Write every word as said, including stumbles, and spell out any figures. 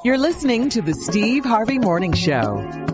You're listening to the Steve Harvey Morning Show.